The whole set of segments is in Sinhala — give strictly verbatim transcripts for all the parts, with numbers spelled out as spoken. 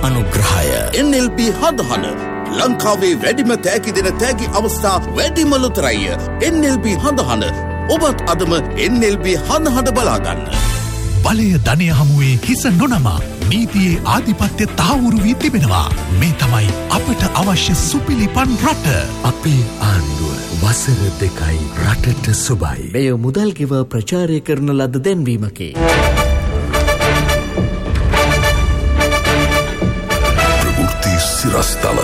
අනුග්‍රහය. එන් එල් පී හදහන ලංකාවේ වැඩිම තෑගි දෙන තෑගි අවස්ථා වැඩිම ලොතරැයි. එන් එල් පී හදහන ඔබත් අදම එන් එල් පී හදහන බලාගන්න. බලය ධනය හමුවේ හිස නොනමා නීතියේ ආධිපත්‍ය තහවුරු වී තිබෙනවා. මේ තමයි අපට අවශ්‍ය සුපිලිපන් රට. අපේ ආණ්ඩුව වසර දෙකයි රටට සුබයි. මෙය මුදල් ගෙව ප්‍රචාරය කරන ලද දැන්වීමකි. ප්‍රවෘත්ති සිරස්තල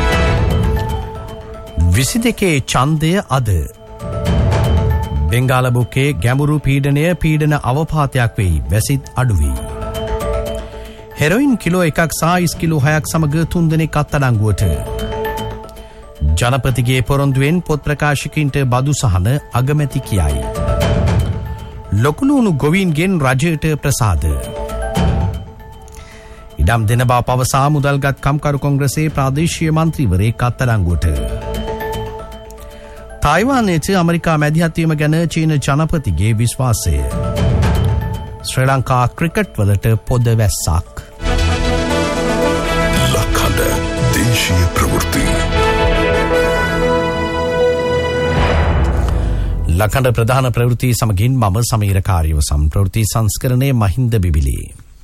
විසි දෙකේ ඡන්දය අද. බෙන්ගාල බුක්කේ ගැඹුරු පීඩනය පීඩන අවපාතයක් වෙයි. වැසිත් අඩුවී. හෙරොයින් කිලෝ එකක් සායිස් කිලෝ හයක් සමග තුන් දෙනෙක් අත්අඩංගුවට. ජනපතිගේ පොරොන්දුවෙන් පොත් ප්‍රකාශකින්ට බදු සහන අගමැති කියයි. ලොකුලුණු ගොවීන්ගෙන් රජයට ප්‍රසාද. ඉඩම් දෙන බව පවසා මුදල්ගත් කම්කරු කොංග්‍රසයේ ප්‍රාදේශීය මන්ත්‍රීවරයෙක් අත්අඩංගුවට. තායිවානයට ඇමරිකා මැදිහත්වීම ගැන චීන ජනපතිගේ විශ්වාසය. ශ්‍රී ලංකා ක්‍රිකට් වලට පොද වැස්සක්. ලක්හඬ දේශීය ප්‍රවෘත්ති. ලක්හඬ ප්‍රධාන ප්‍රවෘත්ති සමගින් මම සමීර කාර්යවසම්. ප්‍රවෘත්ති සංස්කරණයේ මහින්ද බිබිලි.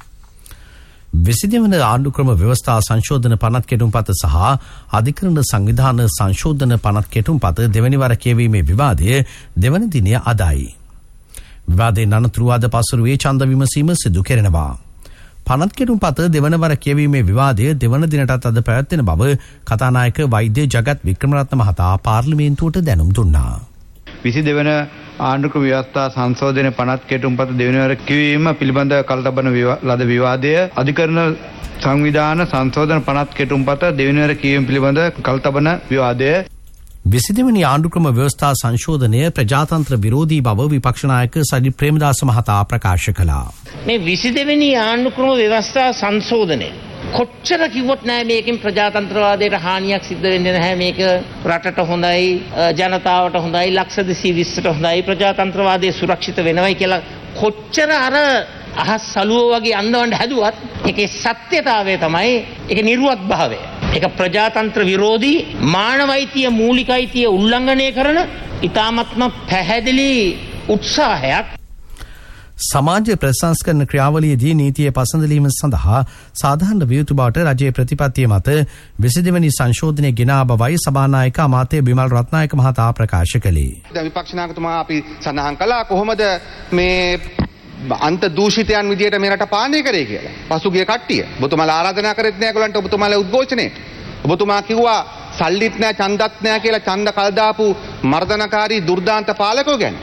විසිදෙවන ආණ්ඩුක්‍රම ව්‍යවස්ථා සංශෝධන පනත් කෙටුම්පත සහ අධිකරණ සංවිධාන සංශෝධන පනත් කෙටුම්පත දෙවැනි වර කියවීමේ විවාදය දෙවන දිනය අදයි. විවාදයෙන් අනතුරු අද පසුරුවේ ඡන්ද විමසීම සිදු කෙරෙනවා. පනත් කෙටුම්පත දෙවන වර කියවීමේ විවාදය දෙවන දිනටත් අද පැවැත්වෙන බව කතානායක වෛද්‍ය ජගත් වික්‍රමරත්න මහතා පාර්ලිමේන්තුවට දැනුම් දුන්නා. විසි දෙවන ආණ්ඩුක්‍රම ව්‍යවස්ථා සංශෝධන පනත් කෙටුම්පත දෙවන වර කියවීම පිළිබඳ කල්තබන ලද විවාදය අධිකරණ සංවිධාන සංශෝධන පනත් කෙටුම්පත දෙවන වර කියවීම පිළිබඳ කල්තබන විවාදය. විසිදෙවනි ආණ්ඩුක්‍රම ව්‍යවස්ථා සංශෝධනය ප්‍රජාතන්ත්‍ර විරෝධී බව විපක්ෂ නායක සජිත් ප්‍රේමදාස මහතා ප්‍රකාශ කළා. මේ විසිදෙවනි ආණ්ඩුක්‍රම ව්‍යවස්ථා සංශෝධනය කොච්චර කිව්වොත් නෑ මේකෙන් ප්‍රජාතන්ත්‍රවාදයට හානියක් සිද්ධ වෙන්නේ නැහැ. මේක රටට හොඳයි, ජනතාවට හොඳයි, ලක්ෂ දෙසිය විස්සට හොඳයි, ප්‍රජාතන්ත්‍රවාදයේ සුරක්ෂිත වෙනවයි කියලා කොච්චර අර අහස් සලුව වගේ අන්දවන්න හැදුවත් ඒකේ සත්‍යතාවය තමයි ඒක නිර්වත් භාවය. ඒක ප්‍රජාතන්ත්‍ර විරෝධී මානවයිතිය මූලිකයිතිය උල්ලංඝනය කරන ඉතාමත්ම පැහැදිලි උත්සාහයක්. සමාජ ප්‍රසංස්කරණ ක්‍රියාවලියේදී නීතිය පසඳලීම සඳහා සාධාරණ විය යුතු බවට රජයේ ප්‍රතිපත්තිය මත විසිදෙවනි සංශෝධනය ගෙනා බවයි සභානායක අමාත්‍ය බිමල් රත්නායක මහතා ප්‍රකාශ කළේ. දැන් විපක්ෂ නායකතුමා අපි සඳහන් කළා කොහොමද මේ අන්ත දූෂිතයන් විදියට මේ රට පාලනය කරේ කියලා. පසුගිය කට්ටිය ඔබතුමාලා ආරාධනා කරෙත් නෑ ඒගොල්ලන්ට ඔබතුමාලා උද්ඝෝෂණේ. ඔබතුමා කිව්වා සල්ලිත් නෑ ඡන්දත් නෑ කියලා ඡන්ද කල් දාපු මර්ධනකාරී දුර්දාන්ත පාලකෝ ගැන.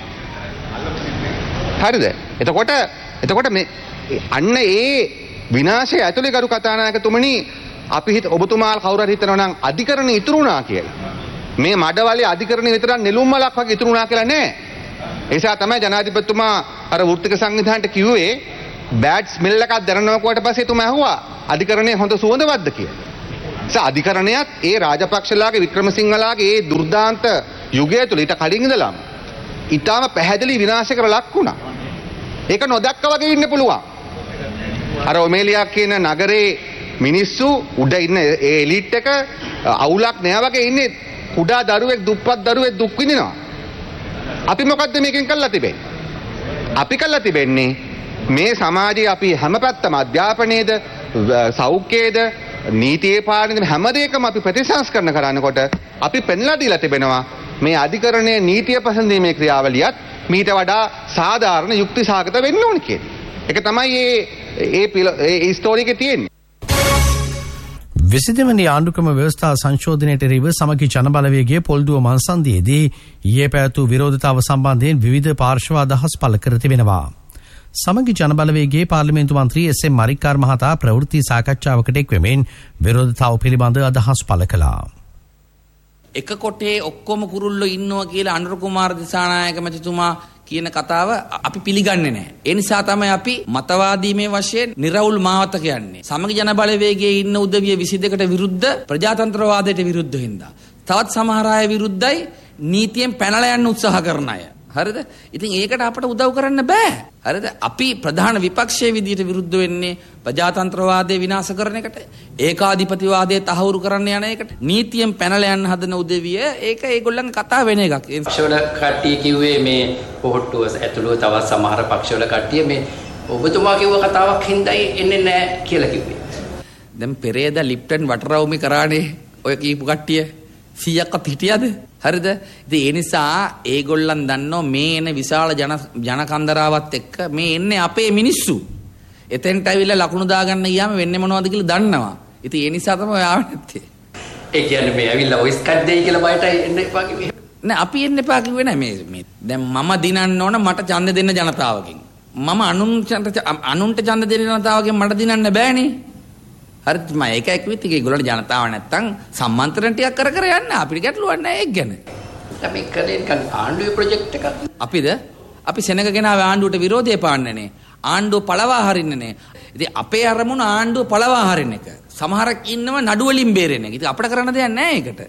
හරිද? එතකොට එතකොට මේ අන්න ඒ විනාශය ඇතුලේ ගරු කතානායකතුමනි අපි හිත ඔබතුමාලා කවුරු හරි හිතනවා නම් අධිකරණ ඉතුරු වුණා කියලා. මේ මඩවලේ අධිකරණ විතරක් නෙළුම් මලක් වගේ ඉතුරු වුණා කියලා නෑ. ඒ නිසා තමයි ජනාධිපතිතුමා අර වෘත්තික සංවිධානයට කිව්වේ බෑඩ් ස්මෙල් එකක් දැනෙනකොට පස්සේ තුමා ඇහුවා අධිකරණයේ හොඳ සුවඳවත්ද කියලා. ඒ අධිකරණයත් ඒ රාජපක්ෂලාගේ වික්‍රමසිංහලාගේ ඒ දුර්දාන්ත යුගය තුල ඊට කලින් ඉඳලම ඊටාම පැහැදිලි විනාශයකට ලක් වුණා. ඒක නොදැක්ක වගේ ඉන්න පුළුවන්. අර ඔමේලියා කියන නගරේ මිනිස්සු උඩ ඉන්න ඒ එලිට් එක අවුලක් නෑ වගේ ඉන්නේ කුඩා දරුවෙක් දුප්පත් දරුවෙක් දුක් විඳිනවා. අපි මොකද්ද මේකෙන් කරලා තිබෙන්නේ? අපි කරලා තිබෙන්නේ මේ සමාජයේ අපි හැම පැත්තම අධ්‍යාපනයේද සෞඛ්‍යයේද නීතියේ පාලනයේ හැම දෙයකම අපි ප්‍රතිසංස්කරණ කරනකොට අපි පෙන්ලා දීලා තිබෙනවා මේ අධිකරණයේ නීතිය පසඳීමේ ක්‍රියාවලියත් මීට වඩා සාධාරණ යුක්ති සහගත වෙන්න ඕන කියන එක තමයි ඒ ඒ ඒ ස්ටෝරි එකේ තියෙන්නේ. විසිදෙවනි ආණ්ඩුක්‍රම ව්‍යවස්ථා සංශෝධනයට එරෙහිව සමගි ජනබලවේගයේ පොල්දුව මංසන්දියේදී ඊයේ පැවැතු විරෝධතාව සම්බන්ධයෙන් විවිධ පාර්ශ්ව අදහස් පළ කර තිබෙනවා. සමගි ජනබලවේගයේ පාර්ලිමේන්තු මන්ත්‍රී එස් එම් මරික්කාර් මහතා ප්‍රවෘත්ති සාකච්ඡාවකට එක් වෙමින් විරෝධතාව පිළිබඳ අදහස් පළ කළා. එක කොටේ ඔක්කොම කුරුල්ලෝ ඉන්නවා කියලා අනුර කුමාර දිසානායක මැතිතුමා කියන කතාව අපි පිළිගන්නේ නැහැ. ඒ නිසා තමයි අපි මතවාදීමේ වශයෙන් නිර්වුල් මාවත කියන්නේ. සමගි ජන බලවේගයේ ඉන්න උදවිය විසි දෙකට විරුද්ධ ප්‍රජාතන්ත්‍රවාදයට විරුද්ධ හින්දා. තවත් සමහර අය විරුද්ධයි නීතියෙන් පැනලා යන්න උත්සාහ කරන අය. හරිද? ඉතින් ඒකට අපට උදව් කරන්න බෑ. හරිද? අපි ප්‍රධාන විපක්ෂයේ විදියට විරුද්ධ වෙන්නේ ප්‍රජාතන්ත්‍රවාදය විනාශ කරන එකට, ඒකාධිපතිවාදය තහවුරු කරන්න යන එකට, නීතියෙන් පැනලා යන්න හදන උදවිය ඒක ඒගොල්ලන්ගේ කතා වෙන එකක්. පක්ෂවල කට්ටිය කිව්වේ මේ පොහොට්ටුව ඇතුළුව තවත් සමහර පක්ෂවල කට්ටිය මේ ඔබතුමා කිව්ව කතාවක් හින්දායි එන්නේ නැහැ කියලා කිව්වේ. දැන් පෙරේද ලිප්ටන් වටරවුමි කරානේ ඔය කීපු කට්ටිය සීයක්වත් හිටියද? හරිද? ඉතින් ඒ නිසා ඒගොල්ලන් දන්නෝ මේ එන විශාල ජන ජනකන්දරාවත් එක්ක මේ එන්නේ අපේ මිනිස්සු. එතෙන්ට ඇවිල්ලා ලකුණු දාගන්න ගියාම වෙන්නේ මොනවද කියලා දන්නවා. ඉතින් ඒ නිසා තමයි ආව නැත්තේ. ඒ කියන්නේ මේ ඇවිල්ලා වොයිස් කට් දෙයි කියලා බයටයි එන්න එපා කිව්වේ. නෑ අපි එන්න එපා කිව්වේ නෑ මේ මේ. දැන් මම දිනන්න ඕන මට ඡන්ද දෙන්න ජනතාවගෙන්. මම අනුන්ට අනුන්ට ඡන්ද දෙන්න ජනතාවගෙන් මට දිනන්න බෑනේ. හරිද? මම ඒකයි කිව්වෙත් ඒගොල්ලන්ට ජනතාව නැත්තම් සම්මන්ත්‍රණ ටිකක් කර කර යන්න අපිට ගැටලුවක් නැහැ ඒක ගැන. අපි කලේ නිකන් ආණ්ඩුවේ ප්‍රොජෙක්ට් එකක්. අපිද අපි සෙනග ගෙනාවේ ආණ්ඩුවට විරෝධය පාන්නනේ. ආණ්ඩුව පළවා හරින්නනේ. ඉතින් අපේ අරමුණ ආණ්ඩුව පළවා හරින්න එක. සමහරක් ඉන්නව නඩු වලින් බේරෙන එක. ඉතින් අපිට කරන්න දෙයක් නැහැ ඒකට.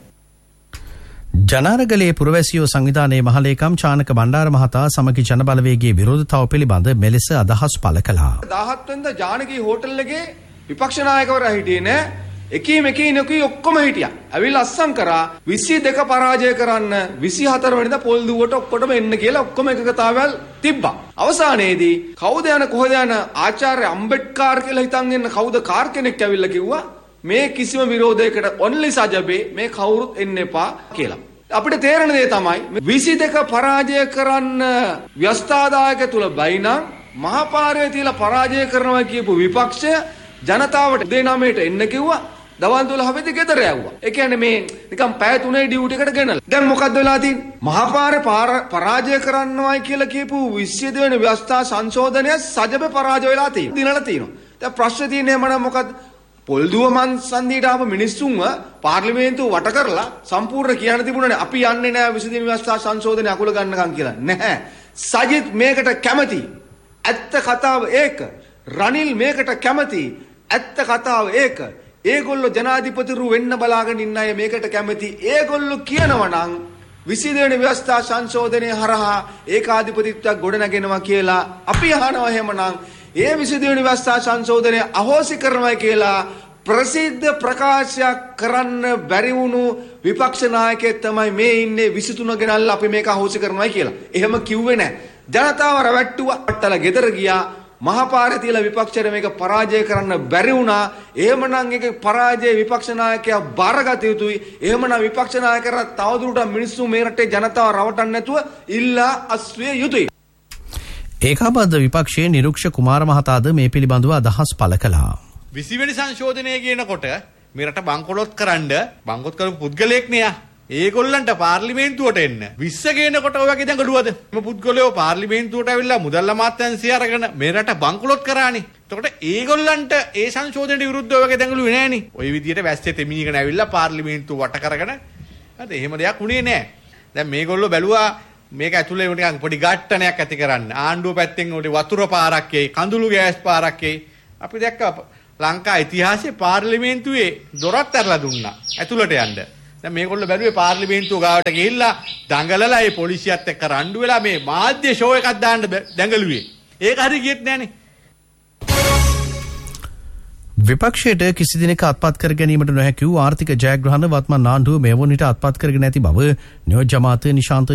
ජනාරගලේ පුරවැසියෝ සංවිධානයේ මහලේකම් චානක බණ්ඩාර මහතා සමගි ජනබලවේගයේ විරෝධතාව පිළිබඳ මෙලෙස අදහස් පළ කළා. දහහත් වෙනිදා ජානකී හෝටල් එකේ විපක්ෂ නායකවරයා හිටියේ නෑ. එකීම එකී නකී ඔක්කොම හිටියා. ඇවිල්ලා අස්සම් කරා විසි දෙක පරාජය කරන්න විසිහතර වෙනිදා පොල් දුවට ඔක්කොටම එන්න කියලා ඔක්කොම එකකතාවල් තිබ්බා. අවසානයේදී කවුද යන කොහෙද යන ආචාර්ය අම්බෙඩ්කර් කියලා හිතන් ඉන්න කවුද කාර් කෙනෙක් ඇවිල්ලා කිව්වා මේ කිසිම විරෝධයකට ඔන්ලි සජබේ මේ කවුරුත් එන්න එපා කියලා. අපිට තේරෙන දේ තමයි විසි දෙක පරාජය කරන්න ව්‍යවස්ථාදායක තුල බයිනම් මහපාරේ තියලා පරාජය කරනවා කියපු විපක්ෂය ජනතාවට දෙ නවයට එන්න කිව්වා. දවල් දොළහ වෙදි ගෙදර යවුවා. ඒ කියන්නේ මේ නිකන් පැය තුනේ ඩියුටි එකට ගෙනලා. දැන් මොකද්ද වෙලා තියෙන්නේ? මහපාරේ පරාජය කරන්නවයි කියලා කියපු විසි දෙක වෙනි ව්‍යවස්ථා සංශෝධනය සජබ පරාජය වෙලා තියෙනවා. දිනලා තියෙනවා. දැන් ප්‍රශ්නේ තියෙන්නේ මම මොකද්ද? පොල්දුව මන් සන්දියට ආපු මිනිස්සුන්ව පාර්ලිමේන්තුව වට කරලා සම්පූර්ණ කියන්න තිබුණානේ අපි යන්නේ නැහැ විසි දෙක වෙනි ව්‍යවස්ථා සංශෝධනය අකුල ගන්නකම් කියලා. නැහැ. සජිත් මේකට කැමති. ඇත්ත කතාව ඒක. රනිල් මේකට කැමති. ඇත්ත කතාව ඒක. ඒගොල්ලෝ ජනාධිපතිරු වෙන්න බලාගෙන ඉන්න අය මේකට කැමති. ඒගොල්ලෝ කියනවා නම් විසි දෙක වෙනි ව්‍යවස්ථා සංශෝධනය හරහා ඒකාධිපතිත්වයක් ගොඩනගෙනවා කියලා අපි අහනවා. එහෙමනම් ඒ විසි දෙක වෙනි ව්‍යවස්ථා සංශෝධනය අහෝසි කරනවා කියලා ප්‍රසිද්ධ ප්‍රකාශයක් කරන්න බැරි වුණු විපක්ෂ නායකයෙක් තමයි මේ ඉන්නේ විසි තුන ගෙනල්ලා අපි මේක අහෝසි කරනවා කියලා. එහෙම කිව්වේ නැහැ. ජනතාව රැවට්ටුවා. අට්ටල ගෙදර ගියා. මහපාරේ තියලා විපක්ෂයට මේක පරාජය කරන්න බැරි වුණා. එහෙමනම් ඒක පරාජය විපක්ෂ 나යකයා බාරගත යුතුයි. එහෙමනම් විපක්ෂ 나යකයන්ට තවදුරටත් මිනිස්සු මේ රටේ ජනතාව රවටන්න නැතුව ඉල්ලා අස්විය යුතුයි. ඒකාබද්ධ විපක්ෂයේ නිරුක්ෂ කුමාර මහතාද මේ පිළිබඳව අදහස් පළ කළා. විසි වෙනි සංශෝධනය කියනකොට මේ රට බංකොලොත් කරන්න බංකොත් කරපු පුද්ගලයෙක් නේ. ඒගොල්ලන්ට පාර්ලිමේන්තුවට එන්න විස්ස ගේනකොට ඔය වගේ දඟලුවද? මේ පුද්ගලයෝ පාර්ලිමේන්තුවට ඇවිල්ලා මුදල් අමාත්‍යාංශය අරගෙන මේ රට බංකොලොත් කරානේ. එතකොට ඒගොල්ලන්ට ඒ සංශෝධනයට විරුද්ධව ඔය වගේ දඟලුවේ නෑනේ. ඔය විදියට වැස්සේ තෙමීගෙන ඇවිල්ලා පාර්ලිමේන්තුව වට කරගෙන හරි එහෙම දෙයක් උනේ නෑ. දැන් මේගොල්ලෝ බැලුවා මේක ඇතුලේ නිකන් පොඩි ගැට්ටනයක් ඇති කරන්න. ආණ්ඩුව පැත්තෙන් උඩේ වතුර පාරක් එයි, කඳුළු ගෑස් පාරක් එයි. අපි දැක්කා ලංකා ඉතිහාසයේ පාර්ලිමේන්තුවේ දොරත් ඇරලා දුන්නා ඇතුළට යන්න. දැන් මේගොල්ලෝ බැලුවේ පාර්ලිමේන්තුව ගාවට ගිහිල්ලා දඟලලා ඒ පොලිසියත් එක්ක රණ්ඩු වෙලා මේ මාධ්‍ය ෂෝ එකක් දාන්න දඟලුවේ. ඒක හරි ගියෙත් නෑනේ. විපක්ෂයට කිසි දිනක අත්පත් කර ගැනීමට නොහැකි වූ ආර්ථික ජයග්‍රහණ වත්මන් ආණ්ඩුව මේ වන විට අත්පත් කරගෙන ඇති බව නියෝජ්‍ය අමාත්‍ය නිශාන්ත